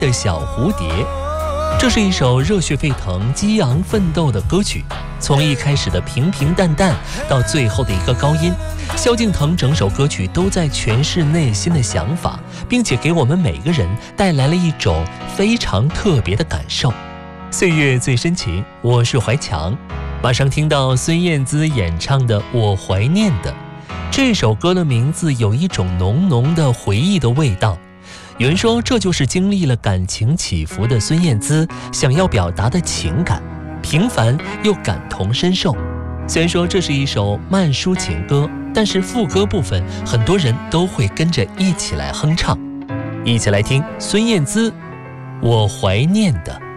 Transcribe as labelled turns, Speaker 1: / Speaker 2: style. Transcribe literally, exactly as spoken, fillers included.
Speaker 1: 的小蝴蝶。这是一首热血沸腾、激昂奋斗的歌曲，从一开始的平平淡淡到最后的一个高音，萧敬腾整首歌曲都在诠释内心的想法，并且给我们每个人带来了一种非常特别的感受。岁月最深情，我是怀强，马上听到孙燕姿演唱的《我怀念的》。这首歌的名字有一种浓浓的回忆的味道，有人说这就是经历了感情起伏的孙燕姿想要表达的情感，平凡又感同身受。虽然说这是一首慢抒情歌，但是副歌部分很多人都会跟着一起来哼唱。一起来听孙燕姿《我怀念的》。